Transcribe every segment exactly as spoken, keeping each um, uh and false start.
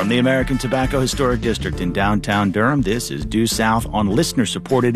From the American Tobacco Historic District in downtown Durham, this is Due South on listener-supported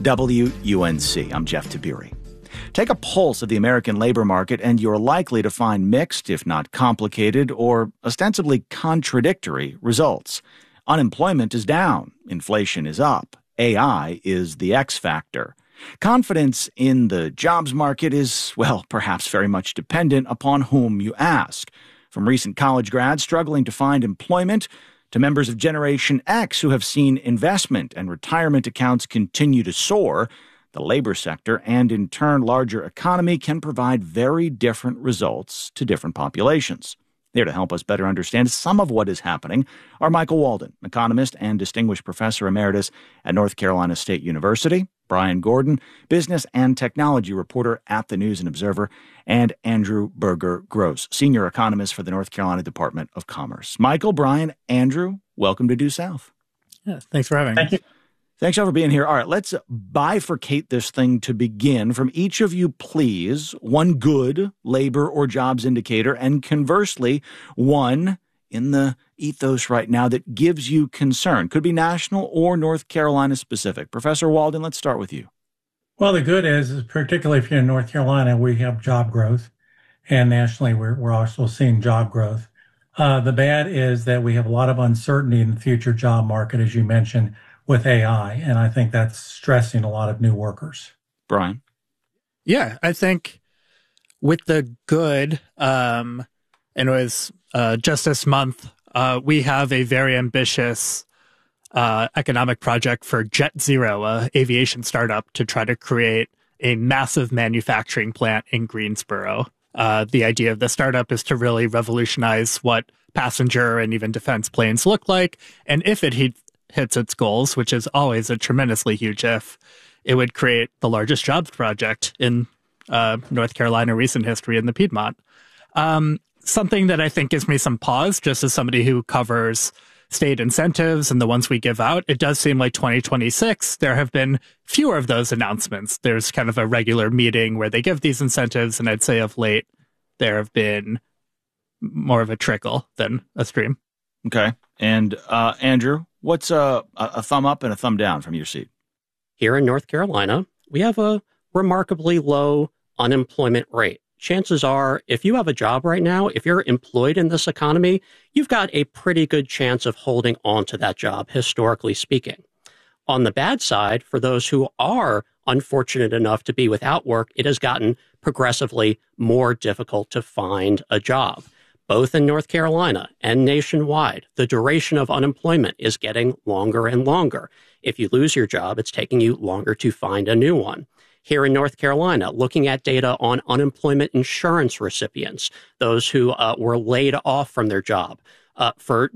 W U N C. I'm Jeff Tabiri. Take a pulse of the American labor market, and you're likely to find mixed, if not complicated, or ostensibly contradictory results. Unemployment is down. Inflation is up. A I is the X factor. Confidence in the jobs market is, well, perhaps very much dependent upon whom you ask. From recent college grads struggling to find employment to members of Generation X who have seen investment and retirement accounts continue to soar, the labor sector and, in turn, larger economy can provide very different results to different populations. Here to help us better understand some of what is happening are Michael Walden, economist and distinguished professor emeritus at North Carolina State University, Brian Gordon, business and technology reporter at the News and Observer, and Andrew Berger Gross, senior economist for the North Carolina Department of Commerce. Michael, Brian, Andrew, welcome to Due South. Yeah, thanks for having Thank me. you. Thanks all for being here. All right, let's bifurcate this thing to begin. From each of you, please, one good labor or jobs indicator, and conversely, one in the ethos right now that gives you concern. Could be national or North Carolina specific. Professor Walden, let's start with you. Well, the good is, is particularly if you're in North Carolina, we have job growth, and nationally we're, we're also seeing job growth. Uh, the bad is that we have a lot of uncertainty in the future job market, as you mentioned, with A I, and I think that's stressing a lot of new workers. Brian? Yeah, I think with the good, um, and it was uh, just this month, uh, we have a very ambitious uh, economic project for Jet Zero, a aviation startup, to try to create a massive manufacturing plant in Greensboro. Uh, the idea of the startup is to really revolutionize what passenger and even defense planes look like, and if it he- hits its goals, which is always a tremendously huge if, it would create the largest jobs project in uh, North Carolina recent history in the Piedmont. Um, something that I think gives me some pause, just as somebody who covers state incentives and the ones we give out, it does seem like twenty twenty-six, there have been fewer of those announcements. There's kind of a regular meeting where they give these incentives, and I'd say of late, there have been more of a trickle than a stream. Okay. And uh, Andrew, what's a, a thumb up and a thumb down from your seat? Here in North Carolina, we have a remarkably low unemployment rate. Chances are, if you have a job right now, if you're employed in this economy, you've got a pretty good chance of holding on to that job, historically speaking. On the bad side, for those who are unfortunate enough to be without work, it has gotten progressively more difficult to find a job. Both in North Carolina and nationwide, the duration of unemployment is getting longer and longer. If you lose your job, it's taking you longer to find a new one. Here in North Carolina, looking at data on unemployment insurance recipients, those who uh, were laid off from their job uh, for,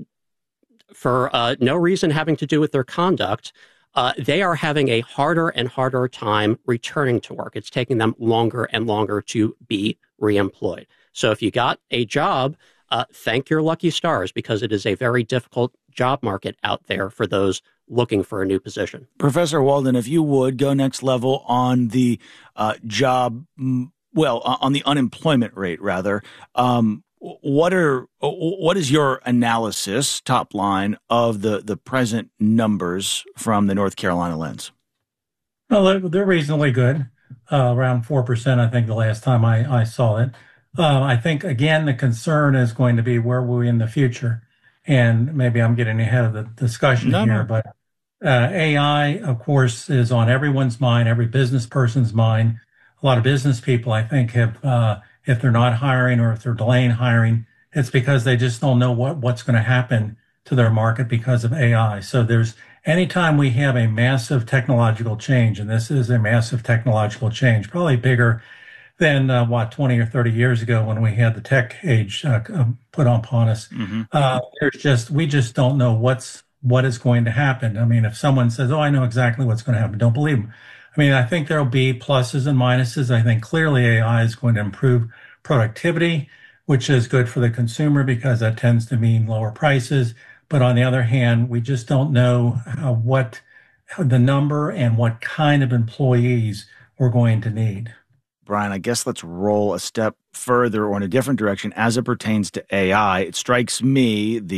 for uh, no reason having to do with their conduct, uh, they are having a harder and harder time returning to work. It's taking them longer and longer to be reemployed. So if you got a job, uh, thank your lucky stars, because it is a very difficult job market out there for those looking for a new position. Professor Walden, if you would go next level on the uh, job, well, on the unemployment rate, rather. Um, what are what is your analysis, top line, of the, the present numbers from the North Carolina lens? Well, they're reasonably good, uh, around four percent, I think, the last time I, I saw it. Uh, I think, again, the concern is going to be where we're in the future. And maybe I'm getting ahead of the discussion no, here, no. but uh, A I, of course, is on everyone's mind, every business person's mind. A lot of business people, I think, have, uh, if they're not hiring or if they're delaying hiring, it's because they just don't know what, what's going to happen to their market because of A I. So there's, anytime we have a massive technological change, and this is a massive technological change, probably bigger than uh, what twenty or thirty years ago when we had the tech age uh, put upon us. Mm-hmm. Uh, there's just we just don't know what's what is going to happen. I mean, if someone says, "Oh, I know exactly what's going to happen," don't believe them. I mean, I think there'll be pluses and minuses. I think clearly A I is going to improve productivity, which is good for the consumer because that tends to mean lower prices. But on the other hand, we just don't know uh, what the number and what kind of employees we're going to need. Brian, I guess let's roll a step further or in a different direction as it pertains to A I. It strikes me, the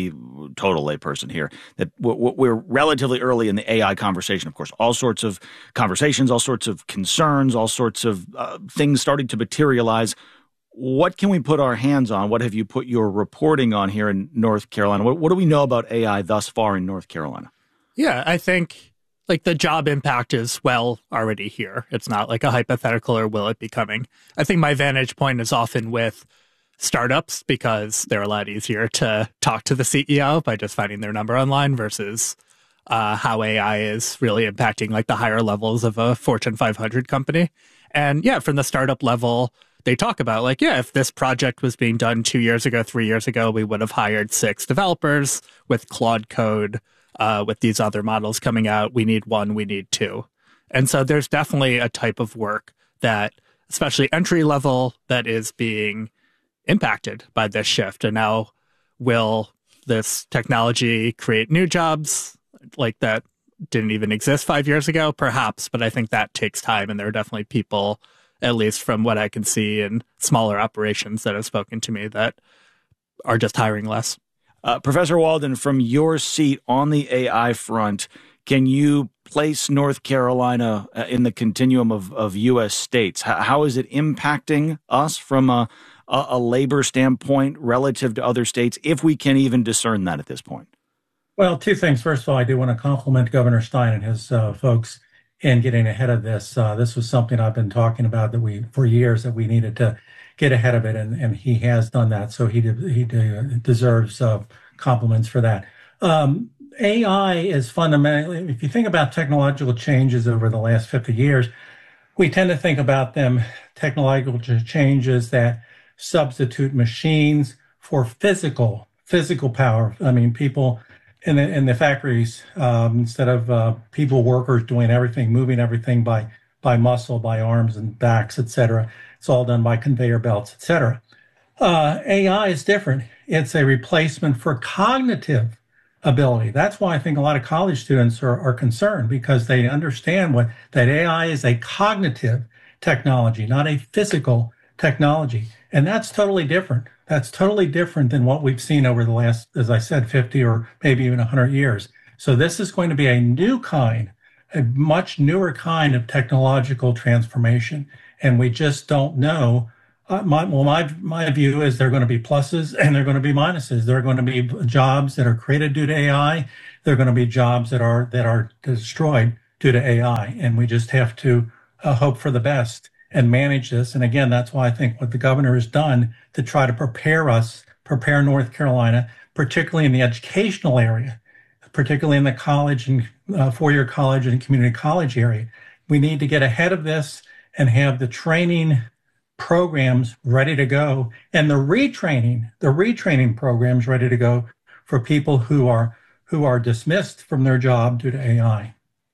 total layperson here, that we're relatively early in the A I conversation. Of course, all sorts of conversations, all sorts of concerns, all sorts of uh, things starting to materialize. What can we put our hands on? What have you put your reporting on here in North Carolina? What, what do we know about A I thus far in North Carolina? Yeah, I think like the job impact is well already here. It's not like a hypothetical or will it be coming. I think my vantage point is often with startups because they're a lot easier to talk to the C E O by just finding their number online versus uh, how A I is really impacting like the higher levels of a Fortune five hundred company. And yeah, from the startup level, they talk about like, yeah, if this project was being done two years ago, three years ago, we would have hired six developers with Claude Code, uh, with these other models coming out. We need one, we need two. And so there's definitely a type of work that, especially entry level, that is being impacted by this shift. And now will this technology create new jobs like that didn't even exist five years ago? Perhaps, but I think that takes time. And there are definitely people, at least from what I can see in smaller operations that have spoken to me, that are just hiring less. Uh, Professor Walden, from your seat on the A I front, can you place North Carolina in the continuum of, of U S states? How, how is it impacting us from a, a, a labor standpoint relative to other states, if we can even discern that at this point? Well, two things. First of all, I do want to compliment Governor Stein and his uh, folks in getting ahead of this. Uh, this was something I've been talking about that we for years that we needed to get ahead of it, and, and he has done that. So he de- he de- deserves uh, compliments for that. Um, A I is fundamentally, if you think about technological changes over the last fifty years, we tend to think about them technological changes that substitute machines for physical physical power. I mean, people in the in the factories, um, instead of uh, people workers doing everything, moving everything by by muscle, by arms and backs, et cetera. It's all done by conveyor belts, et cetera. Uh, A I is different. It's a replacement for cognitive ability. That's why I think a lot of college students are, are concerned, because they understand what that A I is a cognitive technology, not a physical technology. And that's totally different. That's totally different than what we've seen over the last, as I said, fifty or maybe even one hundred years. So this is going to be a new kind, a much newer kind of technological transformation. And we just don't know. Uh, my, well, my, my view is there are going to be pluses and there are going to be minuses. There are going to be jobs that are created due to A I. There are going to be jobs that are, that are destroyed due to A I. And we just have to uh, hope for the best and manage this. And again, that's why I think what the governor has done to try to prepare us, prepare North Carolina, particularly in the educational area, particularly in the college and uh, four-year college and community college area. We need to get ahead of this and have the training programs ready to go and the retraining, the retraining programs ready to go for people who are who are dismissed from their job due to A I.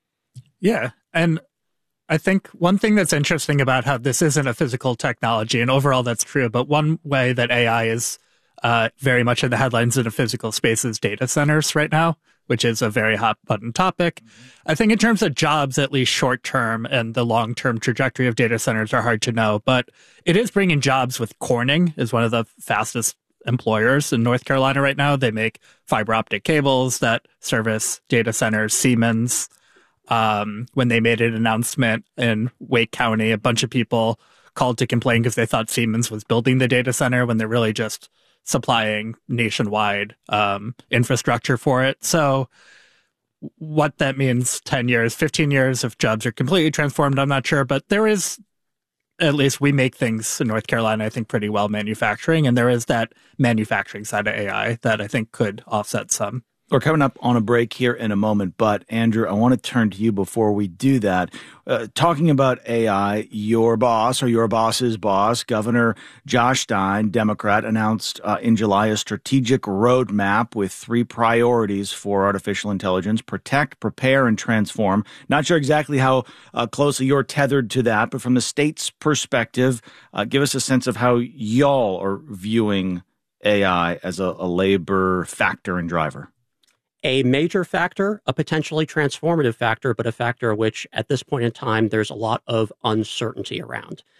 Yeah, and I think one thing that's interesting about how this isn't a physical technology, and overall that's true, but one way that A I is uh, very much in the headlines in a physical space is data centers right now, which is a very hot button topic. Mm-hmm. I think in terms of jobs, at least short term, and the long term trajectory of data centers are hard to know, but it is bringing jobs. With Corning is one of the fastest employers in North Carolina right now. They make fiber optic cables that service data centers. Siemens, Um, when they made an announcement in Wake County, a bunch of people called to complain because they thought Siemens was building the data center when they're really just supplying nationwide um, infrastructure for it. So what that means, ten years, fifteen years, if jobs are completely transformed, I'm not sure. But there is, at least we make things in North Carolina, I think, pretty well manufacturing. And there is that manufacturing side of A I that I think could offset some. We're coming up on a break here in a moment, but Andrew, I want to turn to you before we do that. Uh, talking about A I, your boss or your boss's boss, Governor Josh Stein, Democrat, announced uh, in July a strategic roadmap with three priorities for artificial intelligence: protect, prepare, and transform. Not sure exactly how uh, closely you're tethered to that, but from the state's perspective, uh, give us a sense of how y'all are viewing A I as a, a labor factor and driver. A major factor, a potentially transformative factor, but a factor which at this point in time, there's a lot of uncertainty around.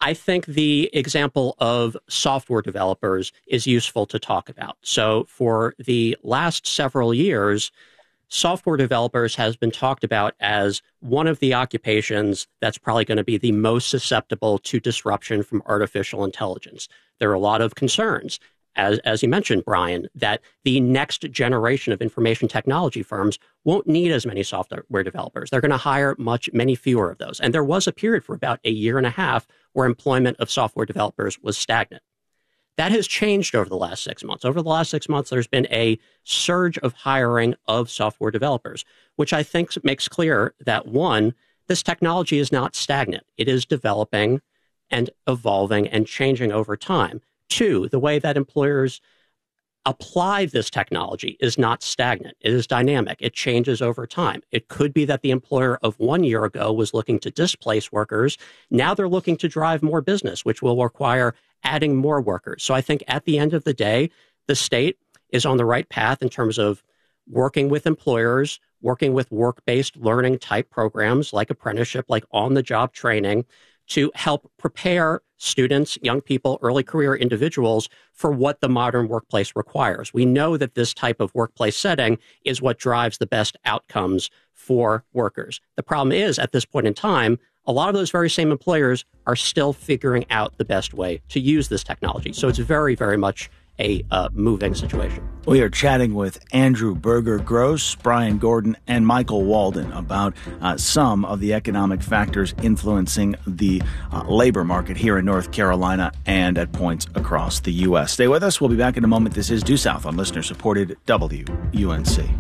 I think the example of software developers is useful to talk about. So for the last several years, software developers has been talked about as one of the occupations that's probably going to be the most susceptible to disruption from artificial intelligence. There are a lot of concerns, as, as you mentioned, Brian, that the next generation of information technology firms won't need as many software developers. They're going to hire much, many fewer of those. And there was a period for about a year and a half where employment of software developers was stagnant. That has changed over the last six months. Over the last six months, there's been a surge of hiring of software developers, which I think makes clear that, one, this technology is not stagnant. It is developing and evolving and changing over time. Two, the way that employers apply this technology is not stagnant. It is dynamic. It changes over time. It could be that the employer of one year ago was looking to displace workers. Now they're looking to drive more business, which will require adding more workers. So I think at the end of the day, the state is on the right path in terms of working with employers, working with work-based learning type programs like apprenticeship, like on-the-job training, to help prepare students, young people, early career individuals for what the modern workplace requires. We know that this type of workplace setting is what drives the best outcomes for workers. The problem is, at this point in time, a lot of those very same employers are still figuring out the best way to use this technology. So it's very, very much a uh, moving situation. We are chatting with Andrew Berger Gross, Brian Gordon, and Michael Walden about uh, some of the economic factors influencing the uh, labor market here in North Carolina and at points across the U S. Stay with us. We'll be back in a moment. This is Due South on listener-supported W U N C.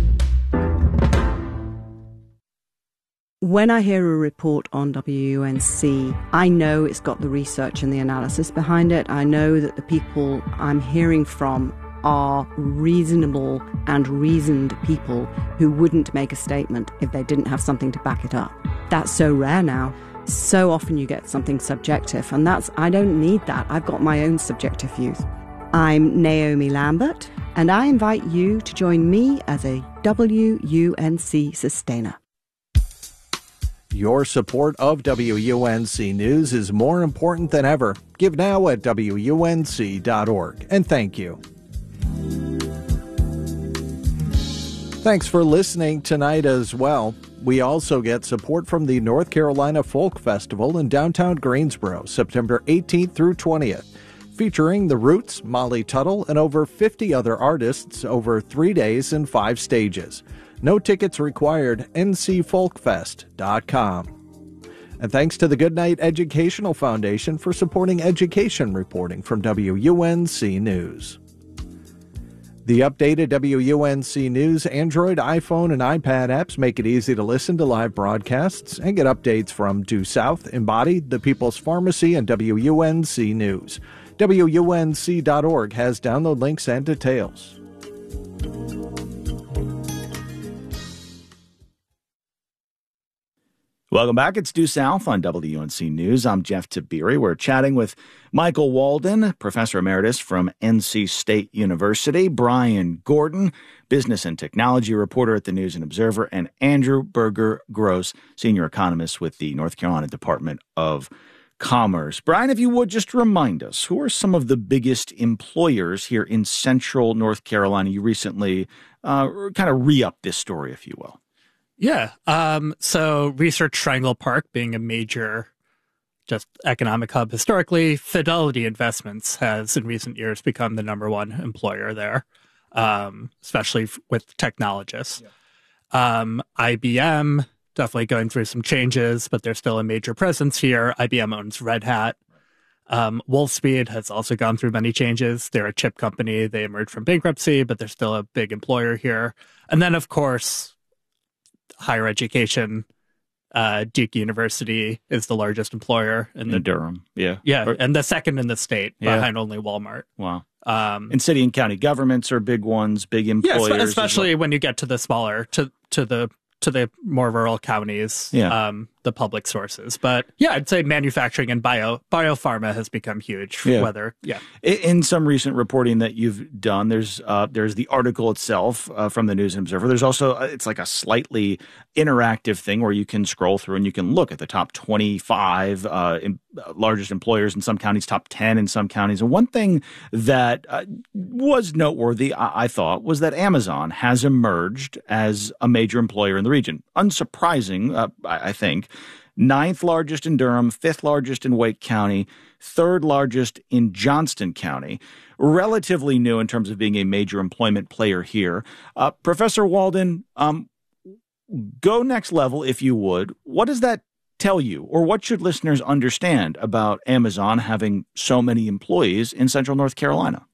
When I hear a report on W U N C, I know it's got the research and the analysis behind it. I know that the people I'm hearing from are reasonable and reasoned people who wouldn't make a statement if they didn't have something to back it up. That's so rare now. So often you get something subjective, and that's, I don't need that. I've got my own subjective views. I'm Naomi Lambert, and I invite you to join me as a W U N C sustainer. Your support of W U N C News is more important than ever. Give now at W U N C dot org, and thank you. Thanks for listening tonight as well. We also get support from the North Carolina Folk Festival in downtown Greensboro, September eighteenth through twentieth, featuring The Roots, Molly Tuttle, and over fifty other artists over three days and five stages. No tickets required, N C folk fest dot com. And thanks to the Goodnight Educational Foundation for supporting education reporting from W U N C News. The updated W U N C News Android, iPhone, and iPad apps make it easy to listen to live broadcasts and get updates from Due South, Embodied, The People's Pharmacy, and W U N C News. W U N C dot org has download links and details. Welcome back. It's Due South on W U N C News. I'm Jeff Tiberi. We're chatting with Michael Walden, Professor Emeritus from N C State University, Brian Gordon, Business and Technology Reporter at the News and Observer, and Andrew Berger Gross, Senior Economist with the North Carolina Department of Commerce. Brian, if you would just remind us, who are some of the biggest employers here in central North Carolina? You recently uh, kind of re-upped this story, if you will. Yeah. Um, so Research Triangle Park being a major just economic hub historically, Fidelity Investments has in recent years become the number one employer there, um, especially f- with technologists. Yeah. Um, I B M definitely going through some changes, but there's still a major presence here. I B M owns Red Hat. Um, Wolfspeed has also gone through many changes. They're a chip company. They emerged from bankruptcy, but they're still a big employer here. And then, of course, higher education, uh, Duke University is the largest employer in the in Durham. Yeah. Yeah. Or, and the second in the state yeah. behind only Walmart. Wow. Um, and city and county governments are big ones, big employers. Yeah, especially well. when you get to the smaller, to, to the, to the more rural counties. Yeah. Um, the public sources. But yeah, I'd say manufacturing and bio biopharma has become huge. Yeah. Whether yeah, in some recent reporting that you've done, there's uh, there's the article itself uh, from the News and Observer. There's also uh, it's like a slightly interactive thing where you can scroll through and you can look at the top twenty-five uh, in, uh, largest employers in some counties, top ten in some counties. And one thing that uh, was noteworthy, I-, I thought, was that Amazon has emerged as a major employer in the region. Unsurprising, uh, I-, I think. Ninth largest in Durham, fifth largest in Wake County, third largest in Johnston County. Relatively new in terms of being a major employment player here. Uh, Professor Walden, um, go next level if you would. What does that tell you, or what should listeners understand about Amazon having so many employees in Central North Carolina?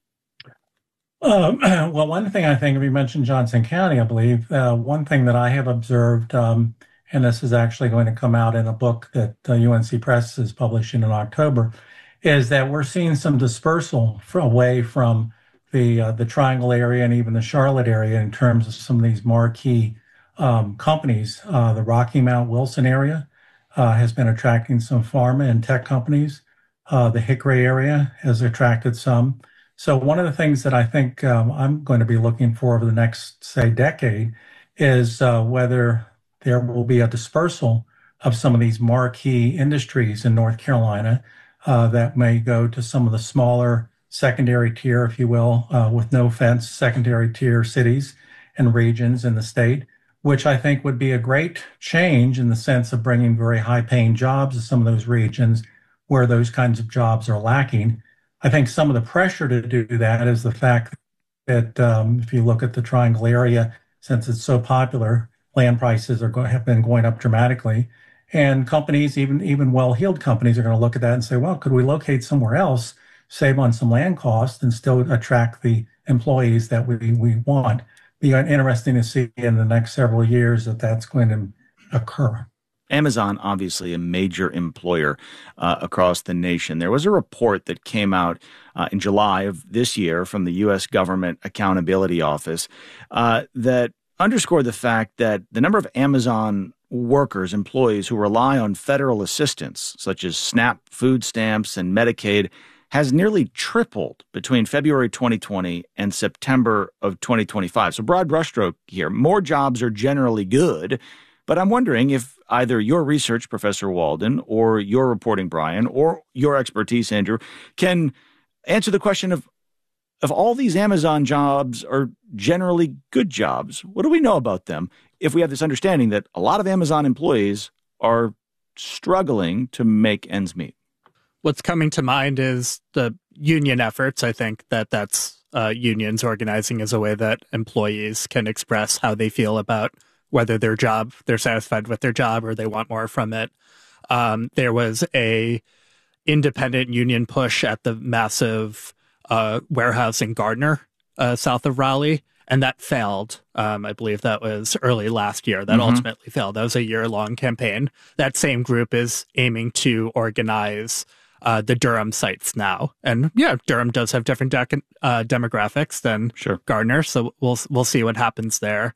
Um, well, one thing I think, if you mentioned Johnson County, I believe, uh, one thing that I have observed, um, and this is actually going to come out in a book that uh, U N C Press is publishing in October, is that we're seeing some dispersal for, away from the uh, the Triangle area and even the Charlotte area in terms of some of these marquee um, companies. Uh, the Rocky Mount Wilson area uh, has been attracting some pharma and tech companies. Uh, the Hickory area has attracted some. So one of the things that I think um, I'm going to be looking for over the next, say, decade is uh, whether there will be a dispersal of some of these marquee industries in North Carolina uh, that may go to some of the smaller secondary tier, if you will, uh, with no offense, secondary tier cities and regions in the state, which I think would be a great change in the sense of bringing very high-paying jobs to some of those regions where those kinds of jobs are lacking. I think some of the pressure to do that is the fact that um, if you look at the Triangle area, since it's so popular, land prices are going, have been going up dramatically. And companies, even, even well-heeled companies, are going to look at that and say, well, could we locate somewhere else, save on some land costs, and still attract the employees that we, we want? Be interesting to see in the next several years that that's going to occur. Amazon, obviously a major employer uh, across the nation. There was a report that came out uh, in July of this year from the U S Government Accountability Office uh, that underscored the fact that the number of Amazon workers, employees who rely on federal assistance, such as SNAP food stamps and Medicaid, has nearly tripled between February twenty twenty and September of twenty twenty-five. So broad brushstroke here. More jobs are generally good, but I'm wondering if either your research, Professor Walden, or your reporting, Brian, or your expertise, Andrew, can answer the question of if all these Amazon jobs are generally good jobs. What do we know about them if we have this understanding that a lot of Amazon employees are struggling to make ends meet? What's coming to mind is the union efforts. I think that that's uh, unions organizing as a way that employees can express how they feel about whether their job, they're satisfied with their job or they want more from it. Um, there was a independent union push at the massive uh, warehouse in Gardner, uh, south of Raleigh, and that failed. Um, I believe that was early last year. That mm-hmm. ultimately failed. That was a year-long campaign. That same group is aiming to organize uh, the Durham sites now. And yeah, Durham does have different de- uh, demographics than sure. Gardner, so we'll we'll see what happens there.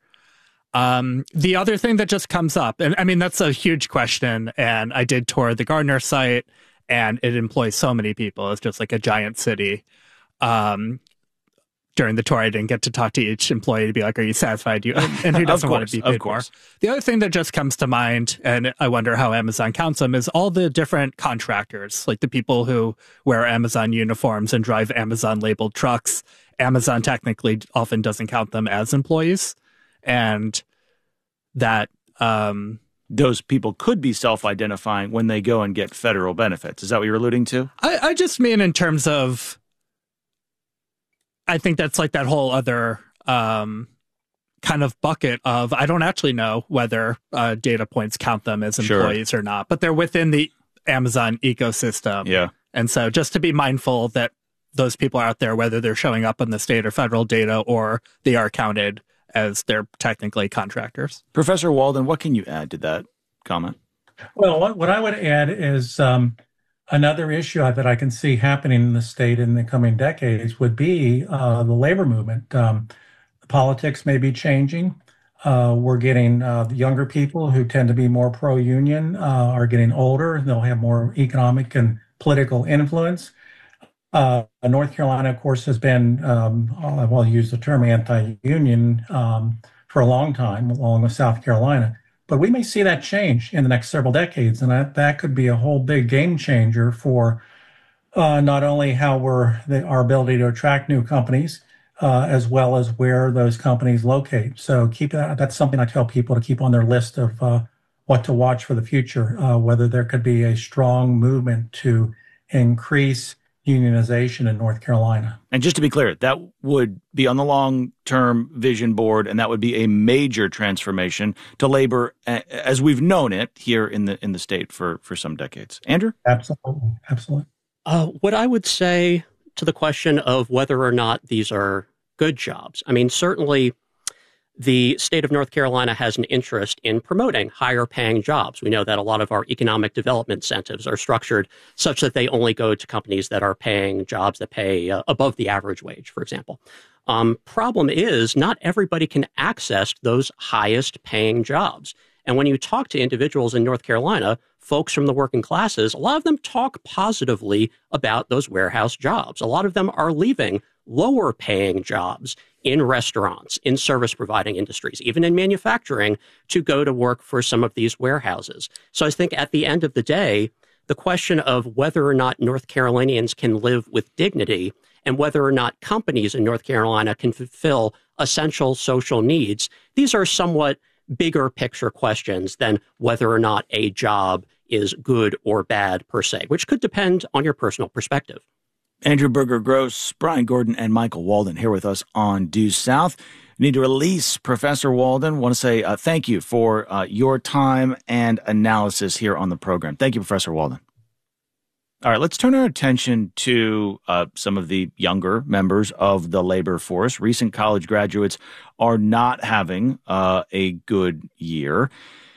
Um, the other thing that just comes up, and I mean, that's a huge question, and I did tour the Gardner site, and it employs so many people. It's just like a giant city. Um, during the tour, I didn't get to talk to each employee to be like, are you satisfied? You And who doesn't course, want to be paid more? Course. The other thing that just comes to mind, and I wonder how Amazon counts them, is all the different contractors, like the people who wear Amazon uniforms and drive Amazon-labeled trucks. Amazon technically often doesn't count them as employees. And that um, those people could be self-identifying when they go and get federal benefits. Is that what you're alluding to? I, I just mean in terms of, I think that's like that whole other um, kind of bucket of, I don't actually know whether uh, data points count them as employees sure. or not, but they're within the Amazon ecosystem. Yeah. And so just to be mindful that those people are out there, whether they're showing up on the state or federal data or they are counted as they're technically contractors. Professor Walden, what can you add to that comment? Well, what, what I would add is um, another issue that I can see happening in the state in the coming decades would be uh, the labor movement. Um, the politics may be changing. Uh, we're getting uh, the younger people who tend to be more pro-union uh, are getting older. They'll have more economic and political influence. Uh, North Carolina, of course, has been, um, I'll use the term anti-union um, for a long time, along with South Carolina. But we may see that change in the next several decades, and that, that could be a whole big game changer for uh, not only how we're the, our ability to attract new companies, uh, as well as where those companies locate. So keep that. That's something I tell people to keep on their list of uh, what to watch for the future. Uh, whether there could be a strong movement to increase unionization in North Carolina. And just to be clear, that would be on the long-term vision board, and that would be a major transformation to labor as we've known it here in the in the state for, for some decades. Andrew? Absolutely. Absolutely. Uh, what I would say to the question of whether or not these are good jobs, I mean, certainly the state of North Carolina has an interest in promoting higher paying jobs. We know that a lot of our economic development incentives are structured such that they only go to companies that are paying jobs that pay uh, above the average wage, for example. Um, problem is, not everybody can access those highest paying jobs. And when you talk to individuals in North Carolina, folks from the working classes, a lot of them talk positively about those warehouse jobs. A lot of them are leaving lower paying jobs in restaurants, in service providing industries, even in manufacturing, to go to work for some of these warehouses. So I think at the end of the day, the question of whether or not North Carolinians can live with dignity and whether or not companies in North Carolina can fulfill essential social needs, these are somewhat bigger picture questions than whether or not a job is good or bad per se, which could depend on your personal perspective. Andrew Berger Gross, Brian Gordon, and Michael Walden here with us on Due South. We need to release Professor Walden. I want to say uh, thank you for uh, your time and analysis here on the program. Thank you, Professor Walden. All right, let's turn our attention to uh, some of the younger members of the labor force. Recent college graduates are not having uh, a good year.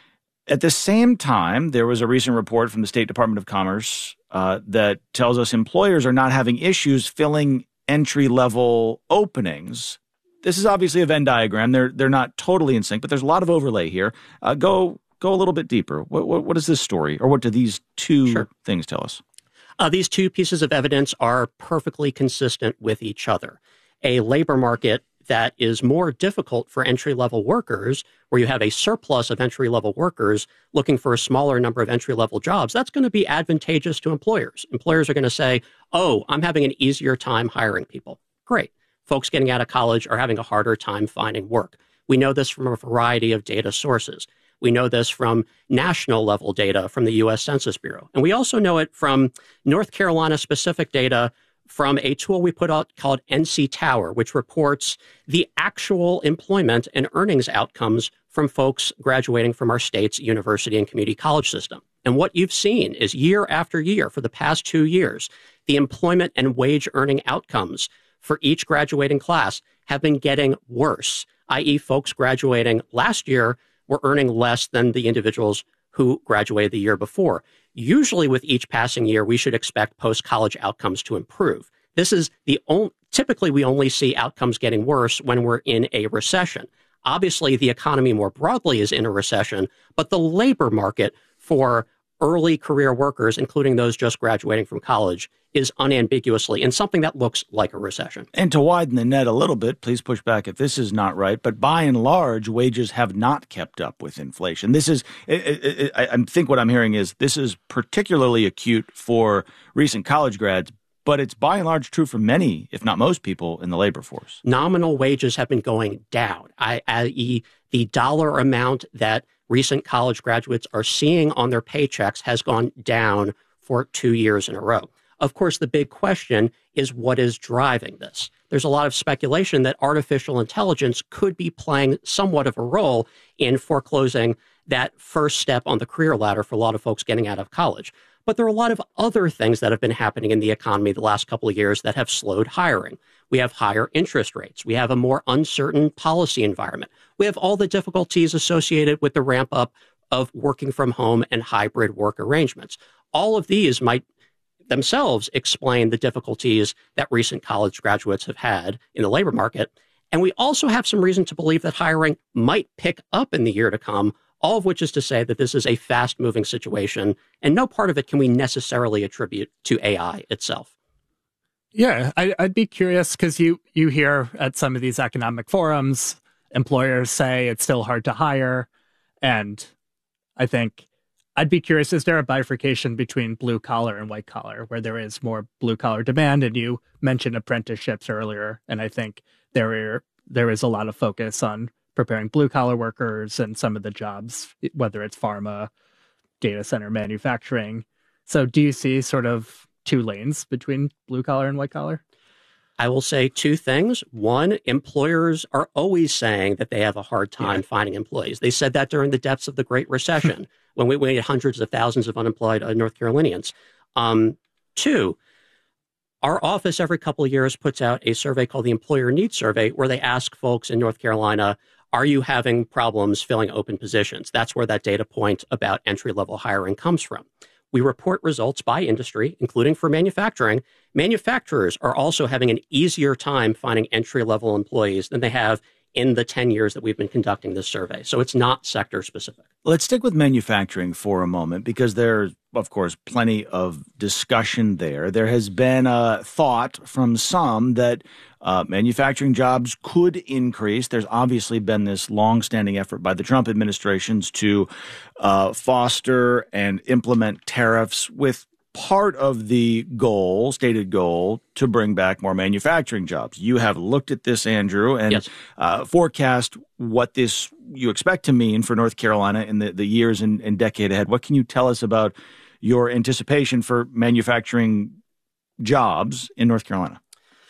At the same time, there was a recent report from the State Department of Commerce uh, that tells us employers are not having issues filling entry-level openings. This is obviously a Venn diagram. They're they're not totally in sync, but there's a lot of overlay here. Uh, go go a little bit deeper. What, what what is this story, or what do these two Sure. things tell us? Uh, these two pieces of evidence are perfectly consistent with each other. A labor market that is more difficult for entry-level workers, where you have a surplus of entry-level workers looking for a smaller number of entry-level jobs, that's going to be advantageous to employers. Employers are going to say, oh, I'm having an easier time hiring people. Great. Folks getting out of college are having a harder time finding work. We know this from a variety of data sources. We know this from national level data from the U S Census Bureau. And we also know it from North Carolina specific data from a tool we put out called N C Tower, which reports the actual employment and earnings outcomes from folks graduating from our state's university and community college system. And what you've seen is year after year for the past two years, the employment and wage earning outcomes for each graduating class have been getting worse, that is folks graduating last year were earning less than the individuals who graduated the year before. Usually with each passing year, we should expect post-college outcomes to improve. This is the only, typically we only see outcomes getting worse when we're in a recession. Obviously, the economy more broadly is in a recession, but the labor market for early career workers, including those just graduating from college, is unambiguously in something that looks like a recession. And to widen the net a little bit, please push back if this is not right, but by and large, wages have not kept up with inflation. This is, it, it, it, I think what I'm hearing is this is particularly acute for recent college grads, but it's by and large true for many, if not most people in the labor force. Nominal wages have been going down, that is the dollar amount that recent college graduates are seeing on their paychecks has gone down for two years in a row. Of course, the big question is what is driving this? There's a lot of speculation that artificial intelligence could be playing somewhat of a role in foreclosing that first step on the career ladder for a lot of folks getting out of college. But there are a lot of other things that have been happening in the economy the last couple of years that have slowed hiring. We have higher interest rates. We have a more uncertain policy environment. We have all the difficulties associated with the ramp up of working from home and hybrid work arrangements. All of these might themselves explain the difficulties that recent college graduates have had in the labor market. And we also have some reason to believe that hiring might pick up in the year to come, all of which is to say that this is a fast-moving situation, and no part of it can we necessarily attribute to A I itself. Yeah, I, I'd be curious because you, you hear at some of these economic forums, employers say it's still hard to hire. And I think I'd be curious, is there a bifurcation between blue collar and white collar where there is more blue collar demand? And you mentioned apprenticeships earlier. And I think there are, there is a lot of focus on preparing blue collar workers and some of the jobs, whether it's pharma, data center, manufacturing. So do you see sort of two lanes between blue collar and white collar? I will say two things. One, employers are always saying that they have a hard time yeah. finding employees. They said that during the depths of the Great Recession when we, we had hundreds of thousands of unemployed uh, North Carolinians. Um, two, our office every couple of years puts out a survey called the Employer Needs Survey, where they ask folks in North Carolina, are you having problems filling open positions? That's where that data point about entry-level hiring comes from. We report results by industry, including for manufacturing. Manufacturers are also having an easier time finding entry-level employees than they have in the ten years that we've been conducting this survey. So it's not sector specific. Let's stick with manufacturing for a moment, because there's, of course, plenty of discussion there. There has been a thought from some that uh, manufacturing jobs could increase. There's obviously been this longstanding effort by the Trump administrations to uh, foster and implement tariffs with part of the goal, stated goal, to bring back more manufacturing jobs. You have looked at this, Andrew, and yes. uh, forecast what this you expect to mean for North Carolina in the, the years and, and decade ahead. What can you tell us about your anticipation for manufacturing jobs in North Carolina?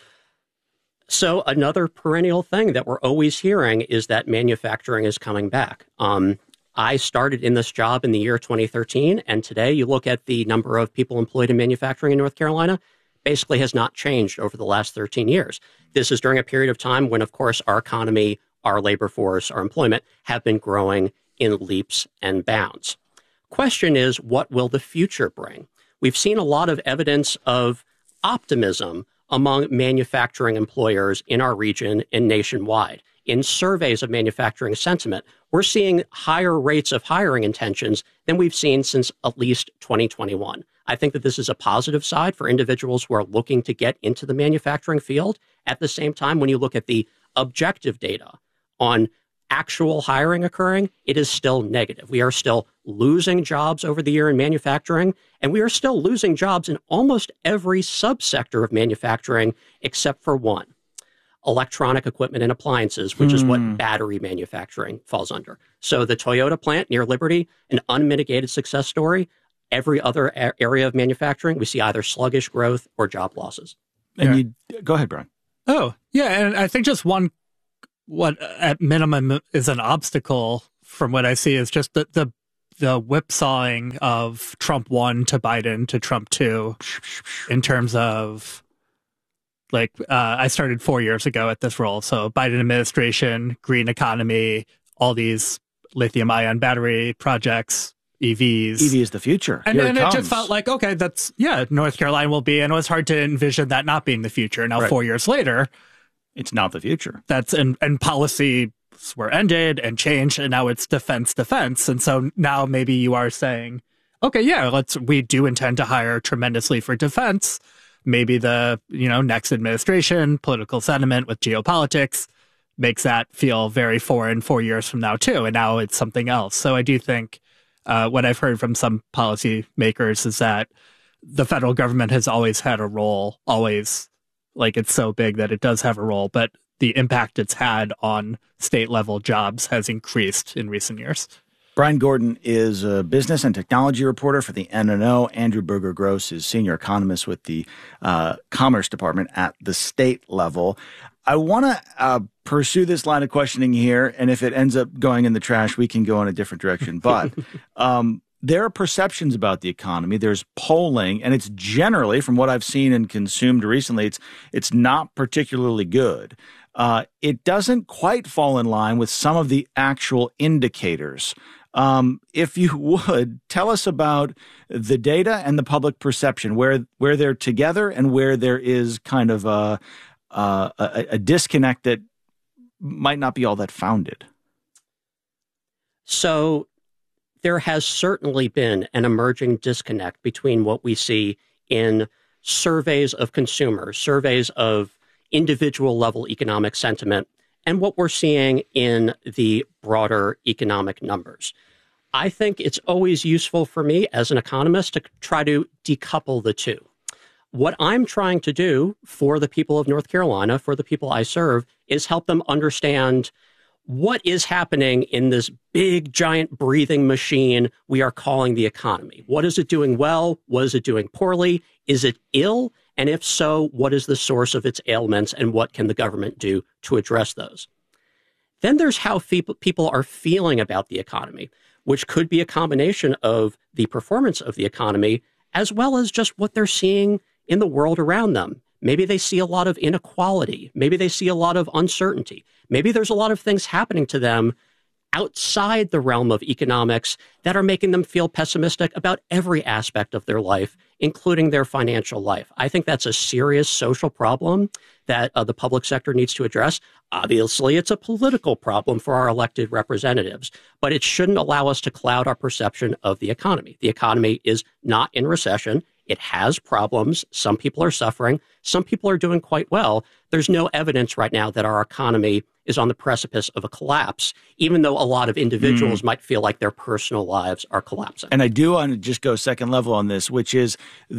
So another perennial thing that we're always hearing is that manufacturing is coming back. Um, I started in this job in the year twenty thirteen, and today you look at the number of people employed in manufacturing in North Carolina, basically has not changed over the last thirteen years. This is during a period of time when, of course, our economy, our labor force, our employment have been growing in leaps and bounds. Question is, what will the future bring? We've seen a lot of evidence of optimism among manufacturing employers in our region and nationwide. In surveys of manufacturing sentiment, we're seeing higher rates of hiring intentions than we've seen since at least twenty twenty-one. I think that this is a positive side for individuals who are looking to get into the manufacturing field. At the same time, when you look at the objective data on actual hiring occurring, it is still negative. We are still losing jobs over the year in manufacturing, and we are still losing jobs in almost every subsector of manufacturing except for one. Electronic equipment and appliances, which mm. is what battery manufacturing falls under. So the Toyota plant near Liberty, an unmitigated success story. Every other a- area of manufacturing, we see either sluggish growth or job losses. And yeah. you, go ahead, Brian. Oh, yeah. And I think just one, what at minimum is an obstacle from what I see is just the, the, the whipsawing of Trump one to Biden to Trump two in terms of, like, uh, I started four years ago at this role. So Biden administration, green economy, all these lithium ion battery projects, E Vs. E V is the future. And, Here and it, it just felt like, okay, that's, yeah, North Carolina will be. And it was hard to envision that not being the future. Now, right. four years later, it's not the future. That's, and, and policies were ended and changed. And now it's defense, defense. And so now maybe you are saying, okay, yeah, let's, we do intend to hire tremendously for defense. Maybe the, you know, next administration, political sentiment with geopolitics makes that feel very foreign four years from now, too. And now it's something else. So I do think uh, what I've heard from some policy makers is that the federal government has always had a role, always, like it's so big that it does have a role. But the impact it's had on state level jobs has increased in recent years. Brian Gordon is a business and technology reporter for the N N O. Andrew Berger-Gross is senior economist with the uh, Commerce Department at the state level. I want to uh, pursue this line of questioning here, and if it ends up going in the trash, we can go in a different direction. But um, there are perceptions about the economy. There's polling, and it's generally, from what I've seen and consumed recently, it's it's not particularly good. Uh, it doesn't quite fall in line with some of the actual indicators. Um, if you would, tell us about the data and the public perception, where where they're together and where there is kind of a, a, a disconnect that might not be all that founded. So there has certainly been an emerging disconnect between what we see in surveys of consumers, surveys of individual level economic sentiment, and what we're seeing in the broader economic numbers. I think it's always useful for me as an economist to try to decouple the two. What I'm trying to do for the people of North Carolina, for the people I serve, is help them understand what is happening in this big, giant breathing machine we are calling the economy. What is it doing well? What is it doing poorly? Is it ill? And if so, what is the source of its ailments and what can the government do to address those? Then there's how people are feeling about the economy, which could be a combination of the performance of the economy as well as just what they're seeing in the world around them. Maybe they see a lot of inequality. Maybe they see a lot of uncertainty. Maybe there's a lot of things happening to them outside the realm of economics that are making them feel pessimistic about every aspect of their life, including their financial life. I think that's a serious social problem that uh, the public sector needs to address. Obviously, it's a political problem for our elected representatives, but it shouldn't allow us to cloud our perception of the economy. The economy is not in recession. It has problems. Some people are suffering. Some people are doing quite well. There's no evidence right now that our economy is on the precipice of a collapse, even though a lot of individuals mm. might feel like their personal lives are collapsing. And I do want to just go second level on this, which is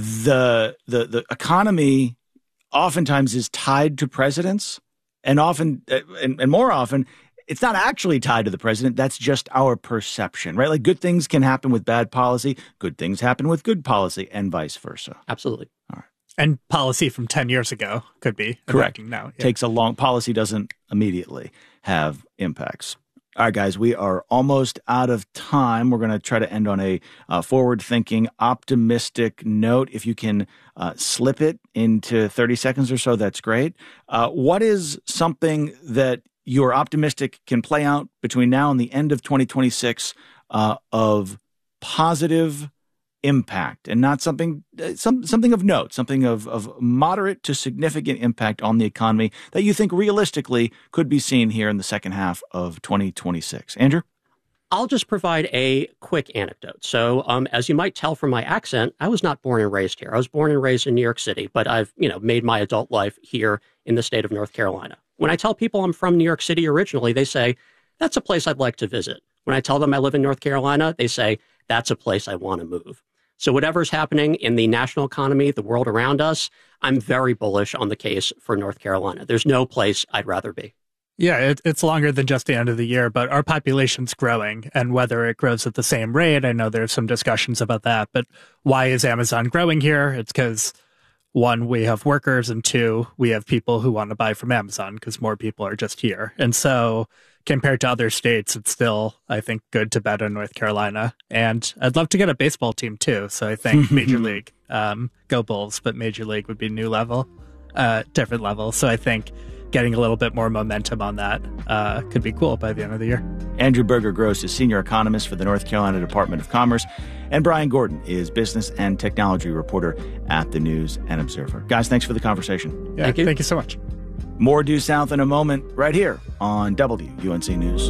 the the the economy oftentimes is tied to presidents, and often and, and more often it's not actually tied to the president. That's just our perception, right? Like good things can happen with bad policy, good things happen with good policy, and vice versa. Absolutely. All right. And policy from ten years ago could be correct. Now. Yeah. Takes a long policy doesn't immediately have impacts. All right, guys, we are almost out of time. We're going to try to end on a uh, forward-thinking, optimistic note. If you can uh, slip it into thirty seconds or so, that's great. Uh, what is something that you're optimistic can play out between now and the end of twenty twenty-six uh, of positive impact, and not something some something of note, something of, of moderate to significant impact on the economy that you think realistically could be seen here in the second half of twenty twenty-six? Andrew? I'll just provide a quick anecdote. So um, as you might tell from my accent, I was not born and raised here. I was born and raised in New York City, but I've you know made my adult life here in the state of North Carolina. When I tell people I'm from New York City originally, they say, that's a place I'd like to visit. When I tell them I live in North Carolina, they say, that's a place I want to move. So whatever's happening in the national economy, the world around us, I'm very bullish on the case for North Carolina. There's no place I'd rather be. Yeah, it, it's longer than just the end of the year, but our population's growing, and whether it grows at the same rate, I know there's some discussions about that, but why is Amazon growing here? It's because, one, we have workers, and two, we have people who want to buy from Amazon because more people are just here. And so compared to other states, it's still, I think, good to bet on North Carolina. And I'd love to get a baseball team, too. So I think Major League, um, go Bulls, but Major League would be new level, uh, different level. So I think getting a little bit more momentum on that uh, could be cool by the end of the year. Andrew Berger-Gross is senior economist for the North Carolina Department of Commerce, and Brian Gordon is business and technology reporter at the News and Observer. Guys, thanks for the conversation. Yeah, thank you. Thank you so much. More Due South in a moment, right here on W U N C News.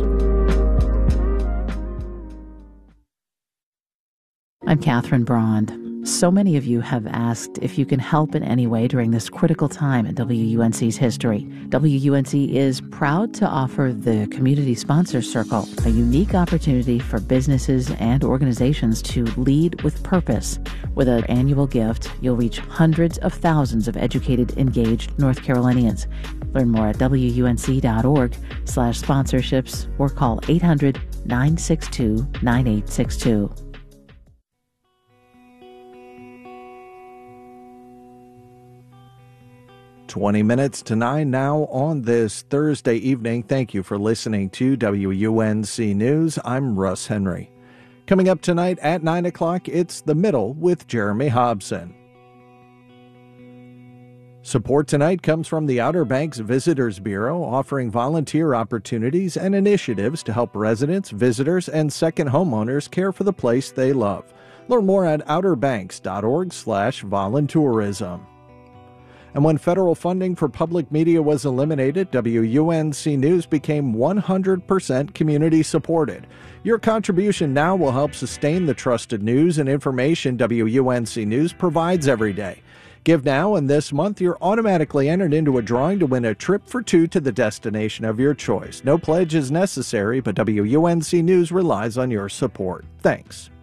I'm Catherine Brond. So many of you have asked if you can help in any way during this critical time in W U N C's history. W U N C is proud to offer the Community Sponsor Circle, a unique opportunity for businesses and organizations to lead with purpose. With an annual gift, you'll reach hundreds of thousands of educated, engaged North Carolinians. Learn more at W U N C dot org slash sponsorships or call eight hundred, nine six two, nine eight six two. twenty minutes to nine now on this Thursday evening. Thank you for listening to W U N C News. I'm Russ Henry. Coming up tonight at nine o'clock, it's The Middle with Jeremy Hobson. Support tonight comes from the Outer Banks Visitors Bureau, offering volunteer opportunities and initiatives to help residents, visitors, and second homeowners care for the place they love. Learn more at outer banks dot org slash voluntourism. And when federal funding for public media was eliminated, W U N C News became one hundred percent community supported. Your contribution now will help sustain the trusted news and information W U N C News provides every day. Give now, and this month you're automatically entered into a drawing to win a trip for two to the destination of your choice. No pledge is necessary, but W U N C News relies on your support. Thanks.